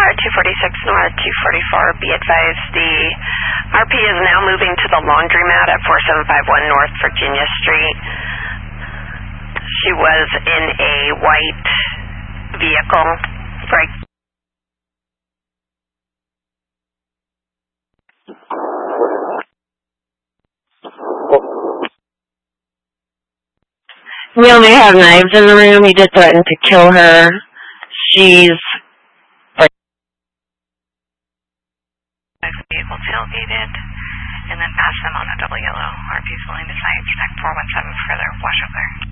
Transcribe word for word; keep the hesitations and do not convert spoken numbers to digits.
R two forty-six and R two forty-four, be advised the R P is now moving to the laundromat at four seven five one North Virginia Street. She was in a white vehicle. Break. We only have knives in the room. He did threaten to kill her. She's vehicle tailgated, and then pass them on a double yellow. R P is willing to sign. Connect four one seven further. Wash over.